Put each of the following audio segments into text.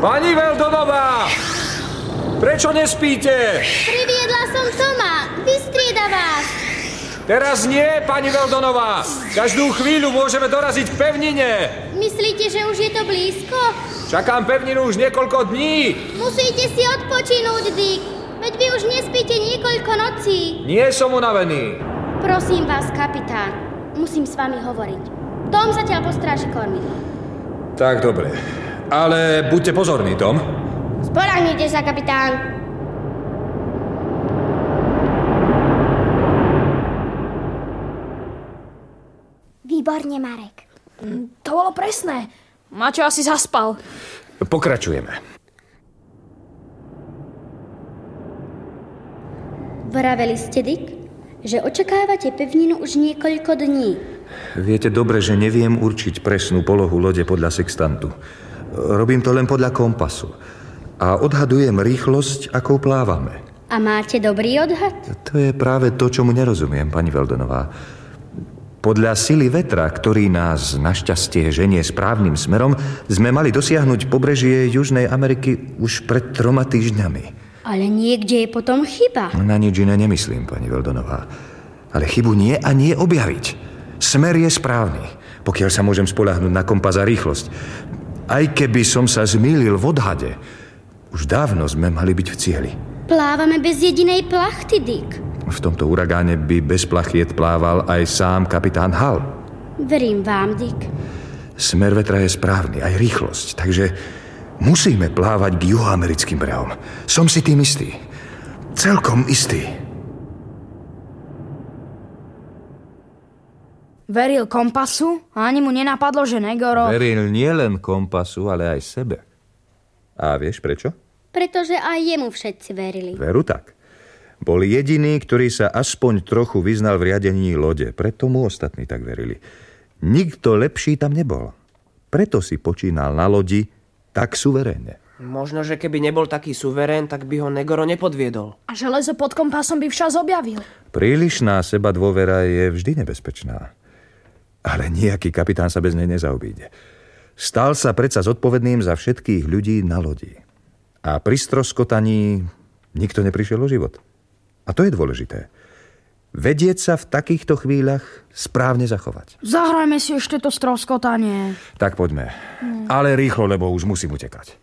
Pani Veldonová! Prečo nespíte? Priviedla som Toma. Vystrieda vás. Teraz nie, pani Veldonová. Každú chvíľu môžeme doraziť k pevnine. Myslíte, že už je to blízko? Čakám pevninu už niekoľko dní. Musíte si odpočinúť, Dick. Veď vy už nespíte niekoľko nocí. Nie som unavený. Prosím vás, kapitán. Musím s vami hovoriť. Tom zatiaľ postráži kormidlo. Tak, dobre. Ale buďte pozorní, Tom. Spoľahnite sa, kapitán. Výborne, Marek. To bolo presné. Maťo asi zaspal. Pokračujeme. Vraveli ste, Dick, že očakávate pevninu už niekoľko dní. Viete dobre, že neviem určiť presnú polohu lode podľa sextantu. Robím to len podľa kompasu. A odhadujem rýchlosť, akou plávame. A máte dobrý odhad? To je práve to, čomu nerozumiem, pani Veldonová. Podľa sily vetra, ktorý nás našťastie ženie správnym smerom, sme mali dosiahnuť pobrežie Južnej Ameriky už pred 3 týždňami. Ale niekde je potom chyba. Na nič iné nemyslím, pani Veldonová. Ale chybu nie a nie objaviť. Smer je správny, pokiaľ sa môžem spoľahnúť na kompas a rýchlosť. Aj keby som sa zmýlil v odhade, už dávno sme mali byť v cieli. Plávame bez jedinej plachty, Dick. V tomto uragáne by bez plachiet plával aj sám kapitán Hall. Verím vám, Dick. Smer vetra je správny, aj rýchlosť, takže musíme plávať k juhoamerickým brehom. Som si tým istý. Celkom istý. Veril kompasu a ani mu nenapadlo, že Negoro... Veril nielen kompasu, ale aj sebe. A vieš prečo? Pretože aj jemu všetci verili. Veru tak. Bol jediný, ktorý sa aspoň trochu vyznal v riadení lode. Preto mu ostatní tak verili. Nikto lepší tam nebol. Preto si počínal na lodi tak suverénne. Možno, že keby nebol taký suverén, tak by ho Negoro nepodviedol. A železo pod kompasom by včas objavil. Prílišná sebadôvera je vždy nebezpečná. Ale nejaký kapitán sa bez nej nezaobíde. Stal sa predsa zodpovedným za všetkých ľudí na lodi. A pri stroskotaní nikto neprišiel o život. A to je dôležité. Vedieť sa v takýchto chvíľach správne zachovať. Zahrajme si ešte to stroskotanie. Tak poďme. Ale rýchlo, lebo už musím utekať.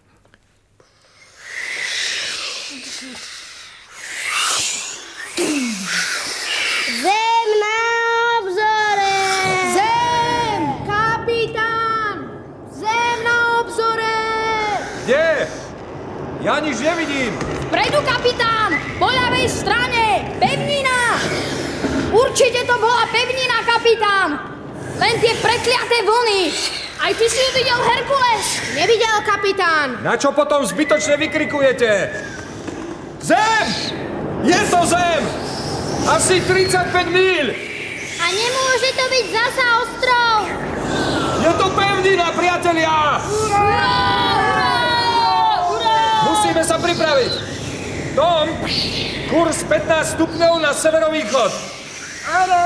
Zem na obzore! Zem! Kapitán! Zem na obzore! Kde? Ja nič nevidím. Vpredu, kapitán! Po ľavej strane! Pevnina! Určite to bola pevnina, kapitán! Len tie prekliaté vlny! Aj ty si ju videl, Herkules? Nevidel, kapitán! Na čo potom zbytočne vykrikujete? Zem! Je to zem! Asi 35 míľ! A nemôže to byť zasa ostrov! Je to pevnina, priatelia! Musíme sa pripraviť. Tom, kurz 15 stupňov na severovýchod. Áno!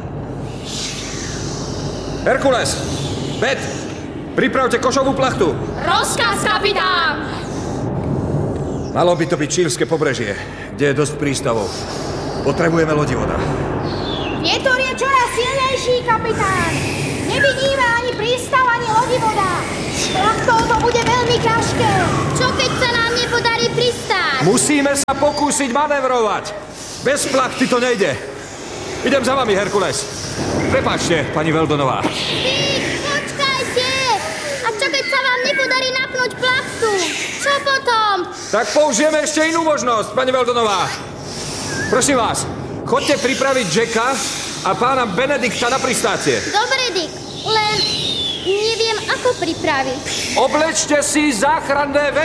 Herkules, Bet, pripravte košovú plachtu. Rozkaz, kapitán! Malo by to byť čílske pobrežie, kde je dosť prístavov. Potrebujeme lodivoda. Vietor je čoraz silnejší, kapitán! Nevidíme ani prístav, ani lodivoda. Plachtou to bude veľmi ťažké. Čo keď sa nám nepodarí pristáť? Musíme sa pokúsiť manevrovať. Bez plachty to nejde. Idem za vami, Herkules. Prepáčte, pani Veldonová. Dick, počkajte! A čo keď sa vám nepodarí napnúť plachtu? Čo potom? Tak použijeme ešte inú možnosť, pani Veldonová. Prosím vás, chodte pripraviť Jacka a pána Benedikta na pristácie. Dobre, Dick, len neviem, ako pripraviť. Oblečte si záchranné